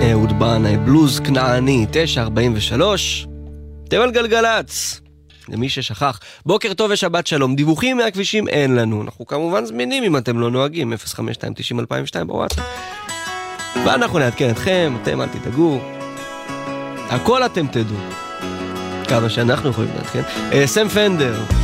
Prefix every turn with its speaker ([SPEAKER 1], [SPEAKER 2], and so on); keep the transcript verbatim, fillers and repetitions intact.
[SPEAKER 1] אהוד בנאי, בלוז כנעני, תשע ארבעים ושלוש. אתם על גלגלץ, למי ששכח. בוקר טוב ושבת שלום. דיווחים מהכבישים אין לנו. אנחנו כמובן זמינים אם אתם לא נוהגים, אפס חמש שתיים תשעים אלפיים ושתיים בוואטסאפ. ואנחנו נעדכן אתכם, אתם אל תדאגו. הכל אתם תדעו. כמה שאנחנו יכולים לעדכן. סם פנדר.